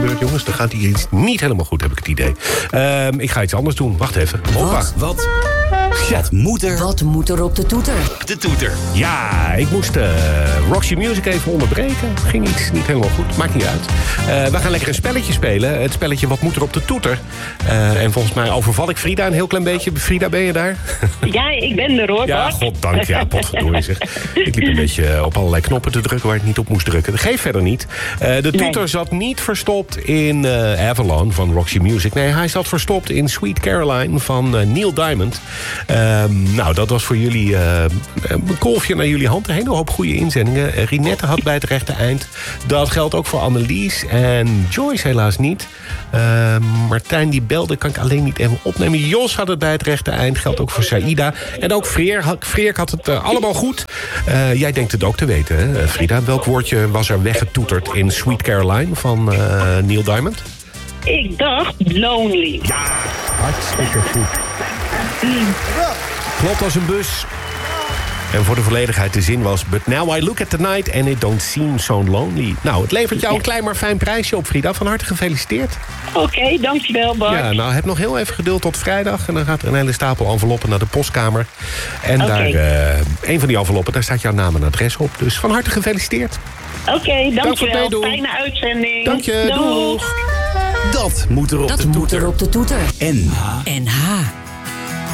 gebeurt, jongens. Dan gaat hij iets niet helemaal goed, heb ik het idee. Ik ga iets anders doen. Wacht even. Hoppa. Wat moet er op de toeter? De toeter. Ja, ik moest Roxy Music even onderbreken. Ging iets niet helemaal goed, maakt niet uit. We gaan lekker een spelletje spelen. Het spelletje Wat moet er op de toeter? En volgens mij overval ik Frida een heel klein beetje. Frida, ben je daar? Ja, ik ben er hoor. Ja, goddank. Ja, potverdorie zeg. Ik liep een beetje op allerlei knoppen te drukken waar ik niet op moest drukken. Dat geeft verder niet. De toeter zat niet verstopt in Avalon van Roxy Music. Nee, hij zat verstopt in Sweet Caroline van Neil Diamond. Nou, dat was voor jullie een kolfje naar jullie hand. Een hele hoop goede inzendingen. Rinette had bij het rechte eind. Dat geldt ook voor Annelies. En Joyce helaas niet. Martijn die belde, kan ik alleen niet even opnemen. Jos had het bij het rechte eind. Geldt ook voor Saïda. En ook Freek had het allemaal goed. Jij denkt het ook te weten, hè, Frida. Welk woordje was er weggetoeterd in Sweet Caroline van Neil Diamond? Ik dacht lonely. Ja, hartstikke goed. Klopt als een bus. En voor de volledigheid de zin was... But now I look at the night and it don't seem so lonely. Nou, het levert jou een klein maar fijn prijsje op, Frida. Van harte gefeliciteerd. Oké, dankjewel Bart. Ja, nou, heb nog heel even geduld tot vrijdag. En dan gaat er een hele stapel enveloppen naar de postkamer. En daar, een van die enveloppen, daar staat jouw naam en adres op. Dus van harte gefeliciteerd. Oké, dankjewel. Dank Fijne uitzending. Dank je, doeg. Dat moet er op de toeter. Dat moet er op de toeter. NH. NH.